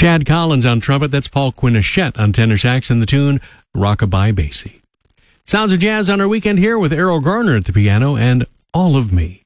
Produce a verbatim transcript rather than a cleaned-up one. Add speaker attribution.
Speaker 1: Shad Collins on trumpet. That's Paul Quinichette on tenor sax and the tune Rockabye Basie. Sounds of Jazz on our weekend here with Errol Garner at the piano and All of Me.